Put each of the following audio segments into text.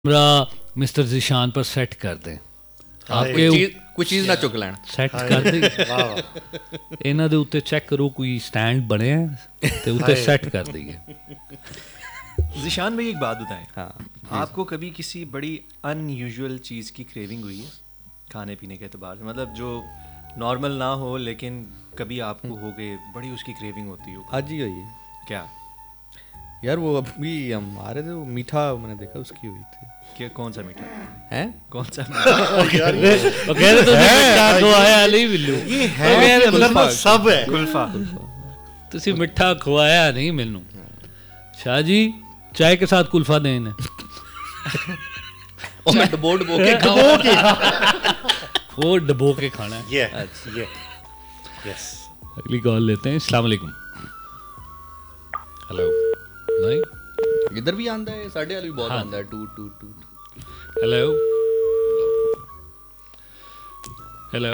Camera mister Zeeshan पर set कर दें आपके कोई चीज़ ना चुक लैन सेट कर दें इन्हां दे उत्ते चेक करो कोई स्टैंड बने हैं ते उत्ते सेट कर दिए। जिशान भाई एक बात बताएं, हाँ आपको कभी किसी बड़ी अनयूजुअल चीज़ की क्रेविंग हुई है खाने पीने के एतबार से, मतलब जो नॉर्मल ना हो लेकिन कभी आपको हो गए बड़ी उसकी क्रेविंग होती हो? आज ही हुई है क्या यार, वो अभी हम आ रहे थे, वो मीठा मैंने देखा उसकी हुई थी। क्या कौन सा मीठा हैं कौन सा मीठा? ਉਹ ਕਹਿੰਦੇ ਤੁਸੀਂ ਮਿੱਠਾ ਖਵਾਇਆ ਨਹੀਂ ਮੈਨੂੰ ये है अंदर ना सब है। कुल्फा। ਤੁਸੀਂ ਮਿੱਠਾ ਖਵਾਇਆ ਨਹੀਂ ਮੈਨੂੰ। शाह जी चाय के साथ कुल्फा दें और मैं डबो के खाऊं। वो डबो के खाना है। ये यस अगली कॉल लेते हैं। अस्सलाम वालेकुम। हेलो नहीं इधर भी आंदा है, साढ़े वाली भी बहुत हाँ। आंदा है, to to to. Hello hello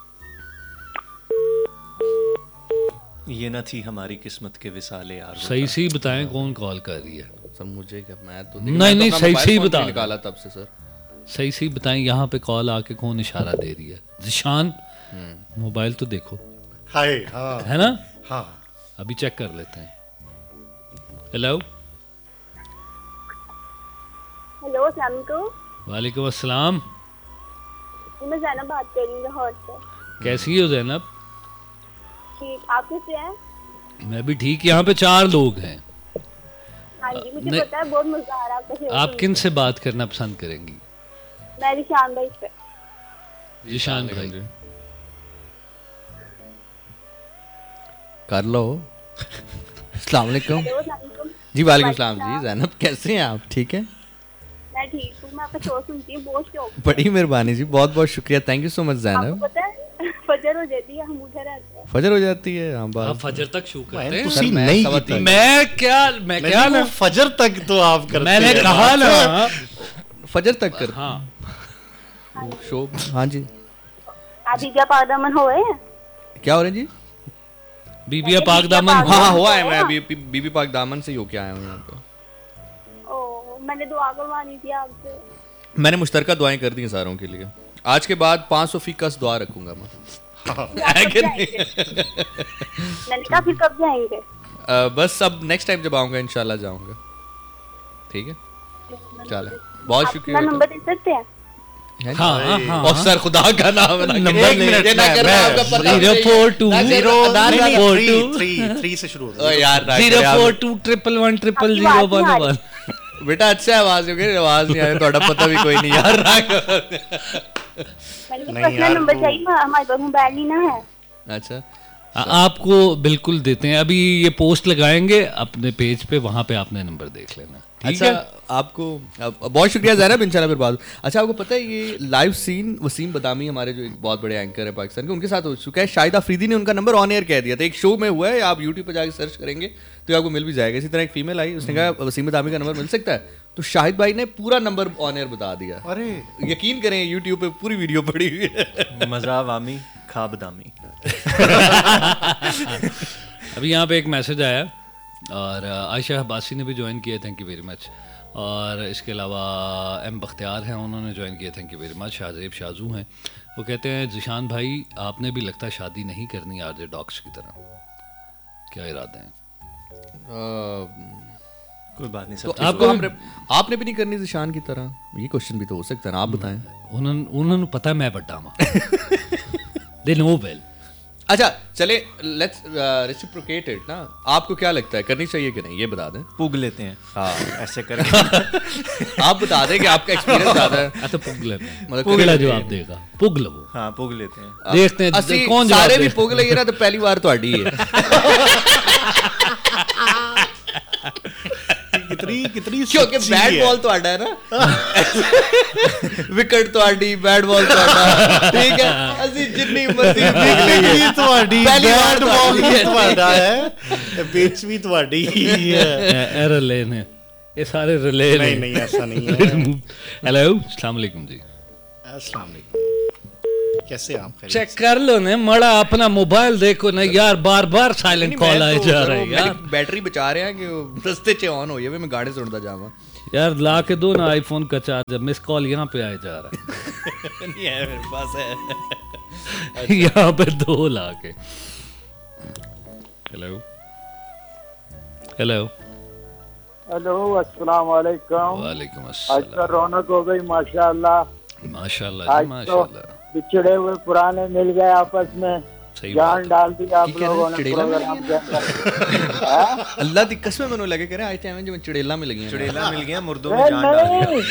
ये ना थी हमारी किस्मत के विसाले यार। सही सही बताएं कौन कॉल कर रही है। सर मुझे क्या, मैं तो नहीं, सही सही बता। निकाला तब से सर। सही सही बताएं यहाँ पे कॉल आके कौन इशारा दे रही है। जिशान मोबाइल तो देखो, हाय हाँ है ना? हाँ अभी चेक कर लेते हैं। हेलो हेलो अस्सलाम वालेकुम। वालेकुम अस्सलाम। मैं ज़ैनब बात कर रही हूँ लाहौर से। कैसी हो जैनब? ठीक, आप कैसे हैं? मैं भी ठीक। यहाँ पे 4 लोग हैं। हाँ जी, मुझे नहीं- पता है, बहुत मजा आ रहा है आपका शेयर आप सुन किन से बात करना पसंद करेंगी? के। मैं निशान भाई से। जिशान भाई कर लो। अस्सलाम वालेकुम। हेलो अस्सलाम वालेकुम। जी वालेकुम सलाम जी। जैनब कैसे हैं आप? ठीक है, मैं ठीक हूँ। मैं आपका शो सुनती हूँ, बहुत शौक। बड़ी मेहरबानी जी, बहुत बहुत शुक्रिया, थैंक यू सो मच आपको जैनब। पता है फजर हो जाती है, हम उठे रहते हैं। फजर हो जाती है, हाँ आप बात। फजर तक शो करते हैं? तुसी मैं नहीं सवा कीता। तीन- मैं क्या नहीं, वो फजर तक तो आप करते मैंने हैं। कहा ना। फजर तक कर हाँ शो। हाँ जी, आप बीबिया पागदामन होए हैं? क्या हो रहा है जी? बीबिया पाक दामन। हाँ हुआ है, मैं अभी बीबी पाक दामन से ही होके आया हूँ यहाँ पे। ओ, मैंने दुआ करवानी थी आपसे। मैंने मुश्तरका दुआएं कर दी हैं सारों के लिए। आज के बाद 500% दुआ रखूंगा मैं। है कि नहीं? मैंने कहा फिर कब जाएंगे? बस अब नेक्स्ट टाइम जब आऊंगा इंशाल्लाह जाऊंगा। ठीक है, चले, बहुत शुक्रिया अपना नंबर दे सकते हैं? हाँ हाँ और सर खुदा का नाम है ना, नंबर एक नहीं, मिनट ना कर रहा आपका पता नहीं। 042 थ्री से शुरू होता ओ है। यार ना कर यार। 042111111। बेटा अच्छा आवाज हो गई, आवाज नहीं आई, थोड़ा पता भी कोई नहीं यार। मैंने नहीं पर्सनल यार, नंबर वो- चाहिए, हमारे पास मोबाइल नहीं ना है। अच्छा आपको बिल्कुल देते हैं। अभी ये पोस्ट लगाएंगे अपने पेज पे, वहां पे आपने नंबर देख लेना। ठीक अच्छा, है? आपको बहुत शुक्रिया ज़ैनब, इंशाल्लाह फिर बात। अच्छा, आपको पता है ये लाइव सीन वसीम बदामी हमारे जो एक बहुत बड़े एंकर है पाकिस्तान के, उनके साथ हो चुका है। शाहिद आफरीदी ने उनका नंबर ऑन एयर कह दिया था, एक शो में हुआ है, आप यूट्यूब पर जाकर सर्च करेंगे तो आपको मिल भी जाएगा। इसी तरह एक फीमेल आई, उसने कहा वसीम बदामी का नंबर मिल सकता है, तो शाहिद भाई ने पूरा नंबर ऑन एयर बता दिया। अरे यकीन करें यूट्यूब पे पूरी वीडियो पड़ी हुई है। मजा वामी खा बदामी। अभी यहाँ पे एक मैसेज आया और आयशा अब्बासी ने भी ज्वाइन किया, थैंक यू वेरी मच। और इसके अलावा एम बख्तियार हैं, उन्होंने ज्वाइन किया, thank you very much. Shahzeb Shaju हैं, वो कहते हैं जिशान भाई आपने भी लगता है शादी नहीं करनी आरजे डॉक्स की तरह, क्या इरादे हैं? कोई बात नहीं, तो सब आपको आपने भी नहीं करनी जिशान की तरह? ये क्वेश्चन भी तो हो सकता है ना, आप बताएं। उन्होंने पता है मैं बड्डा दे नो वेल। अच्छा चले, लेट्स रेसिप्रोकेट इट ना। आपको क्या लगता है करनी चाहिए कि नहीं, ये बता दें। पुग लेते हैं हाँ ऐसे करके। आप बता दें कि आपका एक्सपीरियंस ज़्यादा है। अच्छा पुगले मतलब पुगला जवाब देगा, पुगल वो हाँ पुग लेते हैं। देखते हैं ਅਸੀਂ कौन जवाब ਸਾਰੇ ਵੀ दे। ਪੁੱਗ ਲਈਏ ਨਾ, ਤਾਂ ਪਹਿਲੀ ਵਾਰ ਤੁਹਾਡੀ ਹੈ। कितनी क्योंकि सच्ची बैट है। बॉल ਤੁਹਾਡਾ ਹੈ ਨਾ, ਵਿਕਟ ਤੁਹਾਡੀ, बैट बॉल ਤੁਹਾਡਾ, ठीक है। ਅਸੀਂ ਜਿੰਨੀ ਮਰਜ਼ੀ ਪੁੱਗ ਲਈਏ, ਵੀ ਤੁਹਾਡੀ ਪਹਿਲੀ ਵਾਰ बैट बॉल ਤੁਹਾਡੀ ਵੀ ਹੈ। ਤੁਹਾਡਾ ਹੈ, पिच भी ਤੁਹਾਡੀ ही है। रिले ने ये सारे रिले नहीं नहीं ऐसा नहीं है। हेलो अस्सलाम वालेकुम जी। अस्सलाम वालेकुम, कैसे आप? खैरियत चेक कर लो ने मड़ा अपना मोबाइल देखो ना यार, बार बार साइलेंट नहीं, कॉल मैं आए तो जा सर रहे वो हैं यार। मेरी बैटरी बचा रहे हैं कि रस्ते च ऑन हो जाए, मैं गाने सुनता जावा। यार ला के दो ना आईफोन का चार्जर, मिस कॉल यहाँ पे आए जा रहा नहीं है मेरे पास है। है यहाँ पे दो ला के। हेलो हेलो हेलो, अस्सलाम वालेकुम। वालेकुम आज अस्सलाम। तो रौनक हो गई माशाल्लाह। माशाल्लाह आज जी तो माशाल्लाह। बिछड़े हुए पुराने मिल गए आपस में, सही बात जान है। डाल दी आप की कह रहे लोगों ने चिड़ेला में प्रोग्राम के अंदर। हाँ? अल्लाह दी कसम मैंने लगे कह रहे आई टाइम में चिड़ेला में लगी हैं। चुड़ैला मिल गया, मुर्दों ए, में जान डाल दिया। नहीं,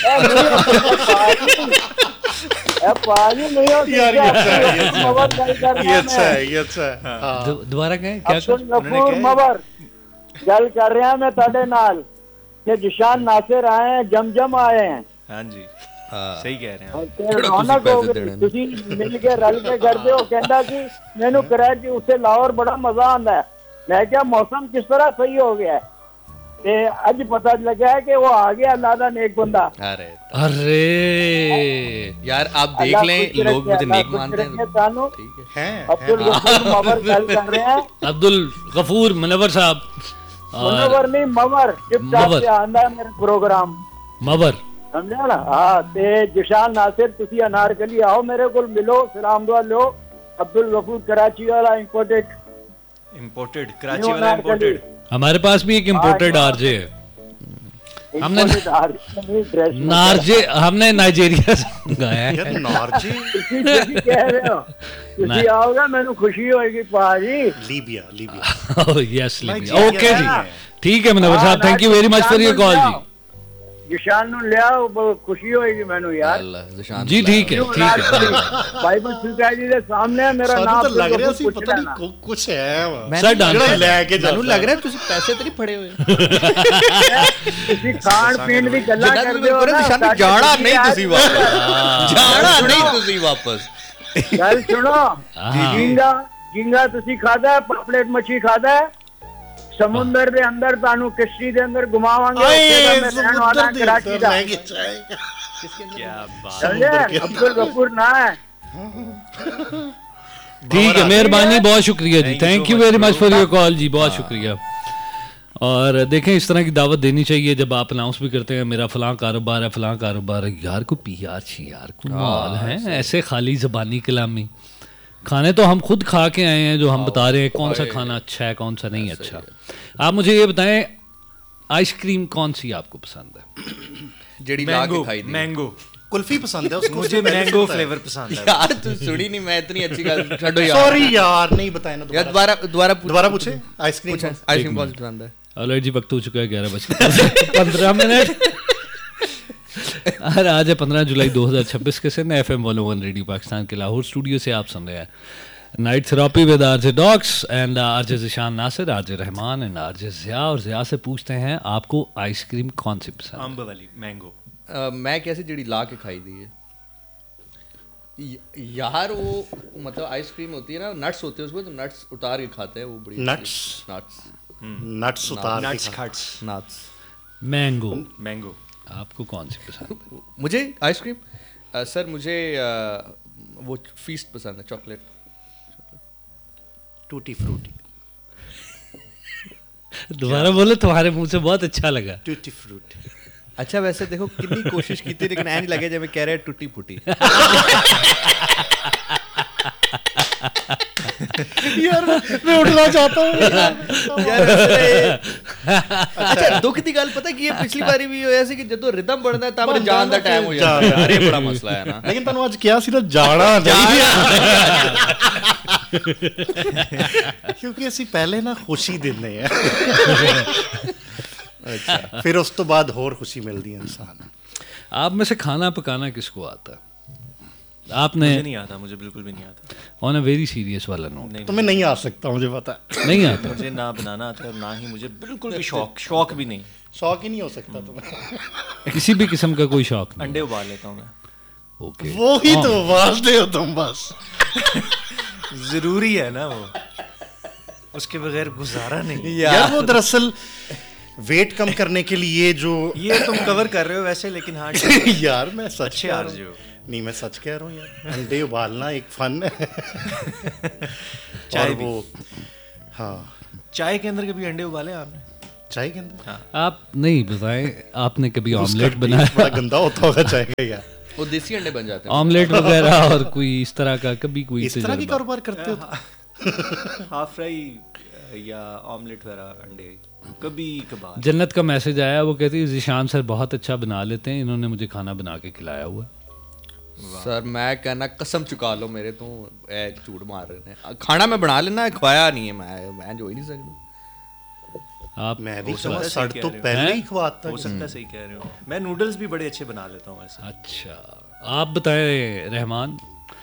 पाजी नहीं हो यार, ये अच्छा है, ये सकता, मगर नहीं करना ये अच्छा मैं। है, ये अच्छा है। हाँ। दोबारा कहें क्या अब्दुल कर? गफूर मबर गल कर रहे हैं मैं ताडे नाल कि जिशान नासिर आए हैं, जमजम आए हैं हाँ जी, हाँ। सही कह रहे हैं आप। और ते ਕਿਹੜਾ रौनक ਤੁਸੀਂ हो ਪੈਸੇ गई, ਦੇਣੇ ਨੇ? तुसी मिल के रल के करदे हो। कहंदा कि मैनू कराया कि उससे लाहौर बड़ा मजा आंदा है। मैं क्या मौसम किस तरह सही हो गया है, ते अज पता लगा है कि वो आ गया अल्लाह दा नेक बंदा। अरे अरे यार आप देख अल्लाह लें, खुश रखे, लोग मुझे अल्लाह नेक खुश मानते रखे हैं। तानू। ठीक है। अब्दुल गफूर मबर गल कर रहे हैं, अब्दुल गफूर मुनव्वर साहब और मुनव्वर नहीं मवर, चुपचाप मवर। से आंदा है मेरा प्रोग्राम, मवर। समझा ना। हाँ, ते जिशान नासिर तुसी अनारकली आओ, मेरे को मिलो, सलाम दुआ लो। अब्दुल गफूर कराची वाला इंपोर्टेड इम्पोर्टेड, कराची वाला इम्पोर्टेड। हमारे पास भी एक इम्पोर्टेड आरजे है। हमने नारजे हमने नाइजीरिया से मंगाया है। यार नॉर्जे, तुसी कह रहे हो, तुसी आओगे मैनू खुशी होगी पाजी। Libya, Libya. Oh yes Nigeria okay जी, है। ठीक है मुनव्वर साहब, thank you very much for your call जी। जिशान नु ले आओ, बहुत खुशी होगी मैनू यार। अल्लाह जिशान जी ठीक है क्यों ठीक है। नाज़ बाइबल सुखा जी दे सामने मेरा ਸਾਨੂੰ नाम ਤਾਂ ਲੱਗ ਰਿਹਾ ਸੀ पूछ ਪਤਾ लेना। ਨਹੀਂ ਕੁਛ ਹੈ ਵਾ। सर डांस ਜਿਹੜਾ ਲੈ ਕੇ ਮੈਨੂੰ ਜਾਂਦਾ ਲੱग ਰਿਹਾ ਤੁਸੀਂ ਪੈਸੇ ਤੇ ਨਹੀਂ ਫੜੇ ਹੋਏ। तुसी खान पीन दी गल्ला ਜਿੰਨਾ कर ਤੁਸੀਂ दे हो ਕੋਰੇ ना, ਨਿਸ਼ਾਨੀ साडे ਜਾਣਾ जिंदगी ਨਹੀਂ आज ਤੁਸੀਂ ਵਾਪਸ। ਜਾਣਾ ਨਹੀਂ ਤੁਸੀਂ ਵਾਪਸ। गल सुनो, हाँ। झींगा झींगा तुसी खादा है, पापलेट मच्छी खादा है, समुंदर दे अंदर तानू किश्ती दे अंदर घुमावांगे, उत्थे दा मैं रहने वाला समुद्र कराची ਦੇ दा। ਲੈ ਕੇ ਜਾਏਗਾ। क्या बात। समझे? अब्दुल गफूर ना है। ठीक है, मेहरबानी, बहुत शुक्रिया जी, Thank you thank so you much, very much bro. For your call जी, बहुत शुक्रिया। और देखें इस तरह की दावत देनी चाहिए जब आप अनाउंस भी करते हैं मेरा फलां कारोबार है, फलां कारोबार है। यार को पीआर चाहिए यार, को माल है, ऐसे खाली ज़बानी कलामी। खाने तो हम खुद खा के आए हैं, जो हम बता रहे हैं कौन सा खाना अच्छा है कौन सा नहीं अच्छा। आप मुझे ये बताएं, आइसक्रीम कौन सी आपको पसंद है? ਜਿਹੜੀ ਲਾ ਕੇ ਖਾਈ ਦੀ। मैंगो, कुल्फी पसंद है उसको। मुझे मैंगो फ्लेवर पसंद है। यार तू सुनी नहीं, मैं इतनी अच्छी गल छोड़ो यार। सॉरी यार, नहीं बताया ना यार दोबारा। दोबारा दोबारा पूछे आइसक्रीम पूछे आइसक्रीम कौन सी पसंद है? ऑलरेडी जी वक्त हो चुका है 11:15 और आज है 15 जुलाई 2026 के सिंध FM 101 रेडियो पाकिस्तान के लाहौर स्टूडियो से आप सुन रहे हैं night therapy with RJ docs and RJ Zeeshan Nasir, RJ Rahman and RJ Zia. और ज़िया से पूछते हैं आपको आइसक्रीम कौन सी पसंद है? अंब वाली मैंगो। मैं कैसे जड़ी ला के खाई दी है यार। वो मतलब आइसक्रीम होती है ना, नट्स होते हैं उसमें, तो नट्स उतार के खाते हैं, वो बड़ी Nuts? नट्स नट्स उतार के नट्स खा। खट्स। नट्स। मैंगो। मैंगो। आपको कौन सी पसंद है? मुझे आइसक्रीम सर मुझे वो फीस्ट पसंद है, चॉकलेट। Tutti frutti. दोबारा बोलो, तुम्हारे मुंह से बहुत अच्छा लगा। Tutti frutti. अच्छा वैसे देखो कितनी कोशिश की थी, लेकिन ऐ नहीं लगे जब मैं कह रहे टूटी फूटी। यार मैं उठना चाहता हूँ यार वैसे- अच्छा दुख दी गल पता कि ये पिछली बारी भी होया सी कि ਜਦੋਂ ਰਿਦਮ ਬਣਦਾ ਤਾਂ ਆਪਣੇ ਜਾਣ ਦਾ ਟਾਈਮ ਹੋ ਜਾਂਦਾ ਯਾਰ, ਇਹ ਬੜਾ ਮਸਲਾ ਹੈ ਨਾ। लेकिन ਤੁਹਾਨੂੰ ਅੱਜ ਕਿਹਾ ਸੀ ਨਾ ਜਾਣਾ ਨਹੀਂ, ਕਿਉਂਕਿ ਅਸੀਂ ਪਹਿਲੇ ਨਾ ਖੁਸ਼ੀ ਦਿੰਦੇ ਆ। ਅੱਛਾ ਫਿਰ ਉਸ ਤੋਂ ਬਾਅਦ ਹੋਰ ਖੁਸ਼ੀ ਮਿਲਦੀ ਹੈ ਇਨਸਾਨ ਨੂੰ। आप में से खाना पकाना किसको आता है? आपने मुझे नहीं आता, मुझे बिल्कुल भी नहीं आता। ऑन अ वेरी सीरियस वाला नोट, नहीं, तो मैं नहीं आ सकता, मुझे पता है। नहीं आता। मुझे ना बनाना आता है और ना ही मुझे बिल्कुल भी शौक भी नहीं। शौक ही नहीं हो सकता तुम्हें। किसी भी किस्म का कोई शौक नहीं। अंडे उबाल लेता हूँ मैं। ओके, वो ही तो उबालते हो तुम बस। जरूरी है ना वो, उसके बगैर गुजारा नहीं। यार वो दरअसल वेट कम करने के लिए जो ये तुम कवर कर रहे हो वैसे, लेकिन हाँ यार मैं सच अच्छे कह आर रहा जो हूँ। नहीं मैं सच कह रहा हूँ यार, अंडे उबालना एक फन है। चाय और भी। वो हाँ चाय के अंदर कभी अंडे उबाले आपने? चाय के अंदर आप नहीं बताएं, आपने कभी उसका ऑमलेट taste बनाया? बड़ा गंदा होता होगा चाय का यार। वो देसी अंडे बन जाते हैं। ऑमलेट वगैरह और कोई इस तरह का कभी कोई इस तरह की तजुर्बा? कारोबार करते हो तो? हाफ फ्राई या ऑमलेट वगैरह अंडे कभी कभार। जन्नत का मैसेज आया, वो कहती है ज़ीशान सर बहुत अच्छा बना लेते हैं, इन्होंने मुझे खाना बना के खिलाया हुआ है। सर मैं कहना कसम चुका लो मेरे तो झूठ मार रहे हैं। खाना मैं बना लेना, खवाया नहीं है मैं जो ही नहीं सकता। आप मैं भी हो सकता है सड़ सही तो कह रहे हो। पहले ही खवाता हो सकता है सही कह रहे हो। मैं नूडल्स भी बड़े अच्छे बना लेता हूँ ऐसे। अच्छा, आप बताएं रहमान।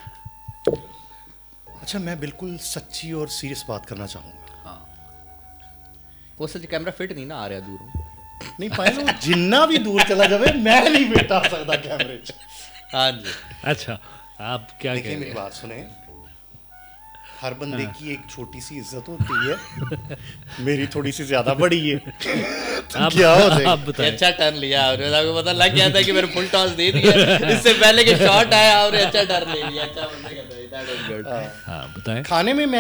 अच्छा, मैं बिल्कुल सच्ची और सीरियस बात करना चाहूँगा। वो सच कैमरा फिट नहीं ना आ रहा दूर। नहीं पाए लो, जिन्ना भी दूर चला जावे मैं नहीं बैठा सकता कैमरे च। हाँ जी। अच्छा, आप क्या देखिए कह मेरी रहे हैं? बात सुने, हर बंदे की एक छोटी सी इज्जत होती है, मेरी थोड़ी सी ज्यादा बड़ी है। तो क्या हो आप जाएगा? बताएं। अच्छा टर्न लिया आपने, आपको पता लग गया था कि मैंने फुल टॉस दे दिया इससे पहले कि शॉट आया और अच्छा टर्न ले लिया। अच्छा बंदे कहते हैं दैट वाज गुड। हाँ बताएं। खाने में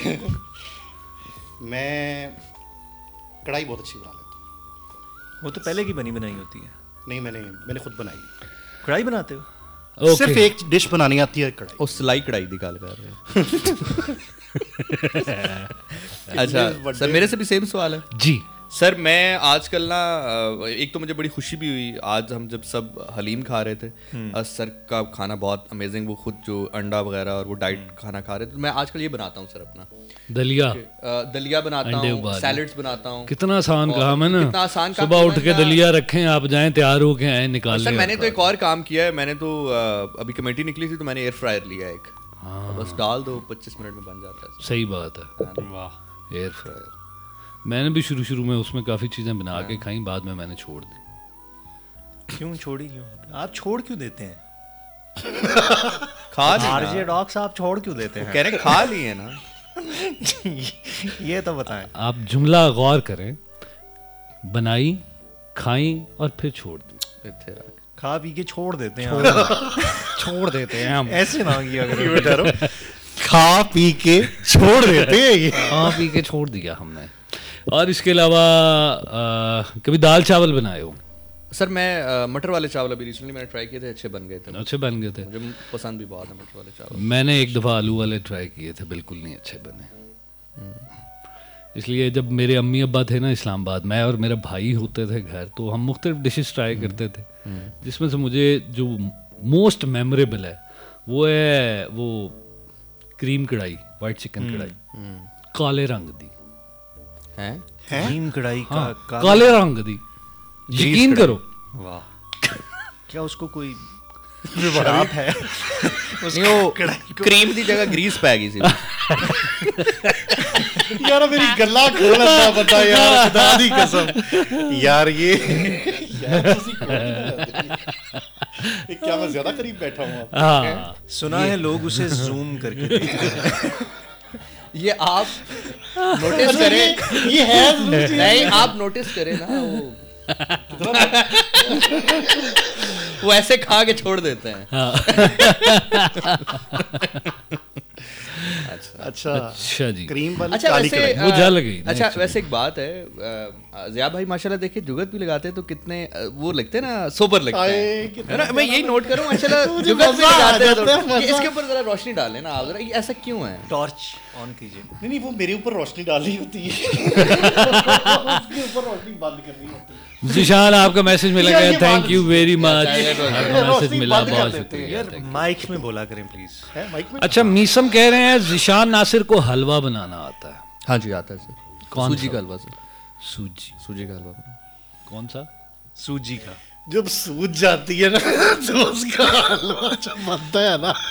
मैं कढ़ाई बहुत अच्छी बना लेता हूँ। वो तो पहले की बनी बनाई होती है। नहीं, मैंने खुद बनाई। कढ़ाई बनाते हो? सिर्फ ओके, एक डिश बनानी आती है, कढ़ाई। वो सिलाई कढ़ाई की गल कर रहे हैं। अच्छा सर, मेरे से भी सेम सवाल है जी। सर। मैं आजकल ना एक तो मुझे बड़ी खुशी भी हुई आज हम जब सब हलीम खा रहे थे। सर का खाना बहुत अमेजिंग, वो खुद जो अंडा वगैरह और वो डाइट खाना खा रहे थे। मैं आजकल ये बनाता हूँ सर अपना दलिया, दलिया बनाता अंडे हूँ, उबाल। सैलड्स बनाता हूँ। कितना आसान और काम है ना। कितना आसान काम सुबह है उठ के ना। दलिया रखें, आप जाएं तैयार हो के आए निकाल सर लें। मैंने तो एक और काम किया है। मैंने तो अभी कमेटी निकली थी तो मैंने एयर फ्रायर लिया एक। बस डाल दो, 25 मिनट में बन जाता है। सही बात है। वाह, एयर फ्रायर। मैंने भी शुरू में उसमें काफ़ी चीज़ें बना के खाई, बाद में मैंने छोड़ दी। क्यों छोड़ी? क्यों आप छोड़ क्यों देते हैं? खा लेना। आरजे डॉक्स आप छोड़ क्यों देते हैं? कह रहे खा लिए ना। ये तो बताएं। आप जुमला गौर करें, बनाई, खाई और फिर छोड़ दी। खा पी के छोड़ देते हैं। छोड़ देते हैं हम। ऐसे ना किया ये करो। बता रहा हूँ, खा पी के छोड़ देते हैं ये। खा पी के छोड़ दिया हमने। और इसके अलावा कभी दाल चावल बनाए हो? सर मैं मटर वाले चावल अभी रिसेंटली मैंने ट्राई किए थे, अच्छे बन गए थे। अच्छे बन गए थे। मुझे पसंद भी बहुत है मटर वाले चावल। मैंने एक दफ़ा आलू वाले ट्राई किए थे, बिल्कुल नहीं अच्छे बने। इसलिए जब मेरे अम्मी अब्बा थे ना इस्लामाबाद, मैं और मेरा भाई होते थे घर, तो हम मुख्तलिफ डिशेस ट्राई करते थे, जिसमें से मुझे जो मोस्ट मेमोरेबल है वो क्रीम कढ़ाई, वाइट चिकन कढ़ाई, काले रंग दी। हैं? क्रीम कढ़ाई का हाँ, काले रंग दी, यकीन करो। वाह, क्या उसको कोई शराब है? नहीं, वो क्रीम की जगह ग्रीस पै गई सी। यार मेरी गल्ला खोल अपना बंदा यार, खुदा दी कसम यार ये क्या मैं ज्यादा करीब बैठा हूँ? हाँ, सुना है लोग उसे जूम करके देखते हैं। ये आप नोटिस करें, ये है नहीं आप नोटिस करें ना, वो ऐसे खा के छोड़ देते हैं। अच्छा अच्छा जी। क्रीम वाली अच्छा काली वैसे कढ़ाई। वो जल गई ना अच्छा actually। वैसे एक बात है, ज़िया भाई माशाल्लाह देखिए जुगत भी लगाते हैं तो कितने वो लगते हैं ना, सोबर लगते आए, हैं, कितना है ना। मैं यही नोट करूँ माशाल्लाह मुझे जुगत भी मजा आ लगाते हैं जाता है, तो ये मजा। इसके ऊपर जरा रोशनी डालें ना आप, जरा ये ऐसा क्यों है? टॉर्च ऑन कीजिए। नहीं वो मेरे ऊपर रोशनी डाली होती है, उसके ऊपर रोशनी बंद करनी होती है। ज़ीशान आपका मैसेज मिला ये गया, बात- थैंक यू वेरी मच। ये आपका मैसेज रोशनी मिला, बंद कर बहुत देते हैं। शुक्रिया। यार माइक में बोला करें प्लीज। है माइक में? अच्छा, मीसम कह रहे हैं ज़ीशान नासिर को हलवा बनाना आता है। हाँ जी आता है सर। कौन सूजी सा? का हलवा सर, सूजी? सूजी का हलवा। कौन सा? सूजी का। जब सूज जाती है ना तो उसका हलवा जब बनता है ना